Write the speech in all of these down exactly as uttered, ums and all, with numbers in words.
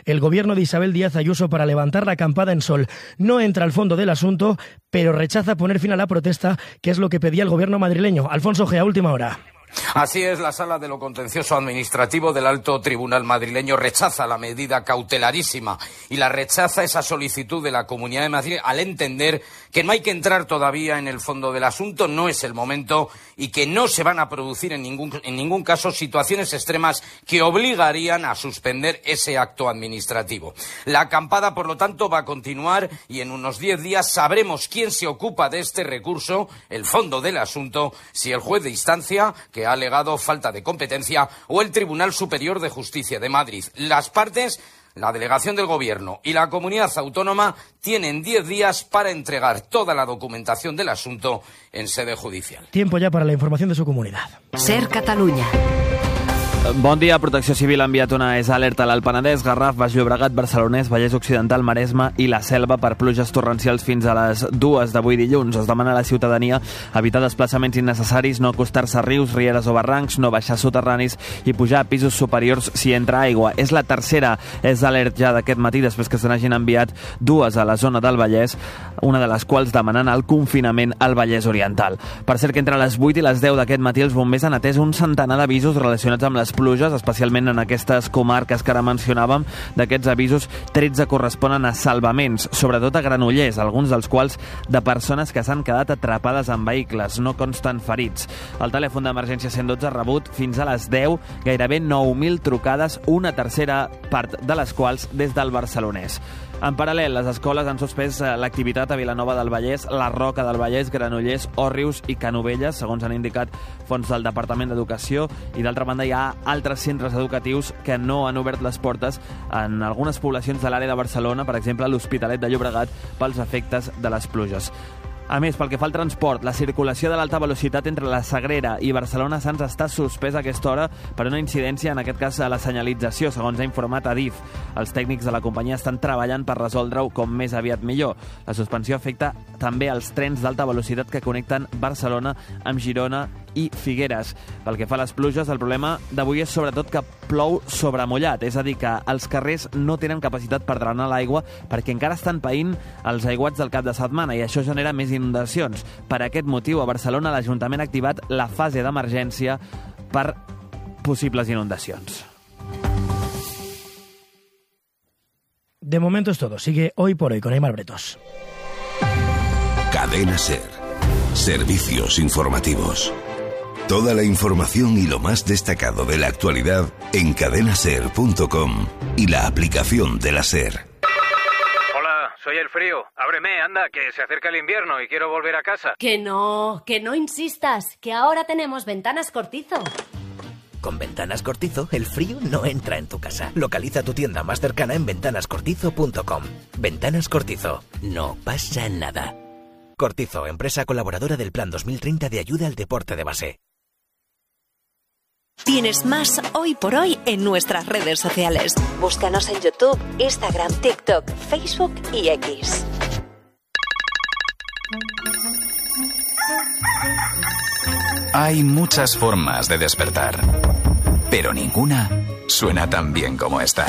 el gobierno de Isabel Díaz Ayuso para levantar la acampada en Sol. No entra al fondo del asunto, pero rechaza poner fin a la protesta, que es lo que pedía el gobierno madrileño. Alfonso Gea, última hora. Así es, la Sala de lo Contencioso Administrativo del Alto Tribunal madrileño rechaza la medida cautelarísima y la rechaza esa solicitud de la Comunidad de Madrid al entender que no hay que entrar todavía en el fondo del asunto, no es el momento y que no se van a producir en ningún, en ningún caso situaciones extremas que obligarían a suspender ese acto administrativo. La acampada, por lo tanto, va a continuar y en unos diez días sabremos quién se ocupa de este recurso, el fondo del asunto, si el juez de instancia, que ha alegado falta de competencia, o el Tribunal Superior de Justicia de Madrid. Las partes, la delegación del Gobierno y la comunidad autónoma, tienen diez días para entregar toda la documentación del asunto en sede judicial. Tiempo ya para la información de su comunidad. Ser Catalunya. Bon dia. Protecció Civil ha enviat una és alerta a l'Alt Penedès, Garraf, Baix Llobregat, Barcelonès, Vallès Occidental, Maresme i la Selva per pluges torrencials fins a les dues d'avui dilluns. Es demana a la ciutadania evitar desplaçaments innecessaris, no acostar-se a rius, rieres o barrancs, no baixar soterranis i pujar a pisos superiors si entra aigua. És la tercera és alerta ja d'aquest matí, després que se n'hagin enviat dues a la zona del Vallès, una de les quals demanant el confinament al Vallès Oriental. Per cert que entre les vuit i les deu d'aquest matí els bombers han atès un centenar d'avisos relacionats amb les pluges, especialment en aquestes comarques que ara mencionàvem. D'aquests avisos, tretze corresponen a salvaments, sobretot a Granollers, alguns dels quals de persones que s'han quedat atrapades en vehicles. No consten ferits. El telèfon d'emergència cent dotze ha rebut fins a les deu gairebé nou mil trucades, una tercera part de les quals des del Barcelonès. En paral·lel, les escoles han suspès l'activitat a Vilanova del Vallès, la Roca del Vallès, Granollers, Òrrius i Canovelles, segons han indicat fonts del Departament d'Educació, i d'altra banda hi ha altres centres educatius que no han obert les portes en algunes poblacions de l'àrea de Barcelona, per exemple l'Hospitalet de Llobregat, pels efectes de les pluges. A més, pel que fa al transport, la circulació de l'alta velocitat entre la Sagrera i Barcelona-Sants està suspesa a aquesta hora per una incidència, en aquest cas a la senyalització, segons ha informat Adif. Els tècnics de la companyia estan treballant per resoldre-ho com més aviat millor. La suspensió afecta també els trens d'alta velocitat que connecten Barcelona amb Girona i Figueres. Pel que fa a les pluges, el problema d'avui és sobretot que plou sobre mullat, és a dir, que els carrers no tenen capacitat per drenar l'aigua perquè encara estan païnt els aiguats del cap de setmana i això genera més inundacions. Per aquest motiu, a Barcelona l'Ajuntament ha activat la fase d'emergència per possibles inundacions. De momento es todo. Sigue Hoy por Hoy con Aimar Bretos. Cadena SER. Servicios informativos. Toda la información y lo más destacado de la actualidad en cadena ser punto com y la aplicación de la SER. Hola, soy el frío. Ábreme, anda, que se acerca el invierno y quiero volver a casa. Que no, que no insistas, que ahora tenemos Ventanas Cortizo. Con Ventanas Cortizo, el frío no entra en tu casa. Localiza tu tienda más cercana en ventanas cortizo punto com. Ventanas Cortizo, no pasa nada. Cortizo, empresa colaboradora del Plan dos mil treinta de ayuda al deporte de base. Tienes más Hoy por Hoy en nuestras redes sociales. Búscanos en YouTube, Instagram, TikTok, Facebook y X. Hay muchas formas de despertar, pero ninguna suena tan bien como esta.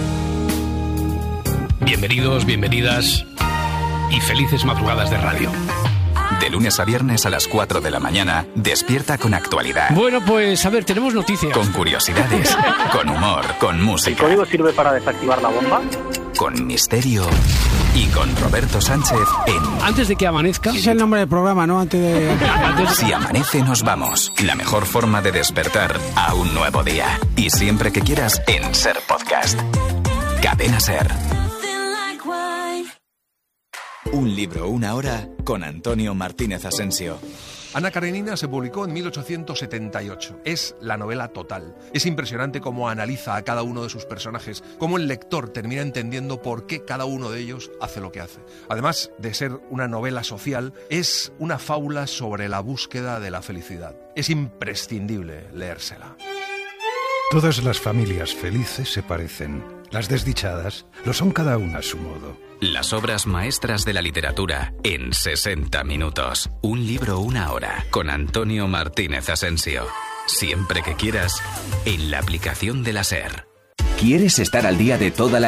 Bienvenidos, bienvenidas y felices madrugadas de radio. De lunes a viernes a las cuatro de la mañana, despierta con actualidad. Bueno, pues a ver, tenemos noticias. Con curiosidades, con humor, con música. ¿El código sirve para desactivar la bomba? Con misterio y con Roberto Sánchez en... Antes de que amanezca... Ese es el nombre del programa, ¿no? Antes de... Antes de... Si amanece nos vamos. La mejor forma de despertar a un nuevo día. Y siempre que quieras en SER Podcast. Cadena SER. Un libro, una hora, con Antonio Martínez Asensio. Ana Karenina se publicó en mil ochocientos setenta y ocho. Es la novela total. Es impresionante cómo analiza a cada uno de sus personajes, cómo el lector termina entendiendo por qué cada uno de ellos hace lo que hace. Además de ser una novela social, es una fábula sobre la búsqueda de la felicidad. Es imprescindible leérsela. Todas las familias felices se parecen. Las desdichadas lo son cada una a su modo. Las obras maestras de la literatura en sesenta minutos. Un libro, una hora, con Antonio Martínez Asensio. Siempre que quieras, en la aplicación de la SER. ¿Quieres estar al día de toda la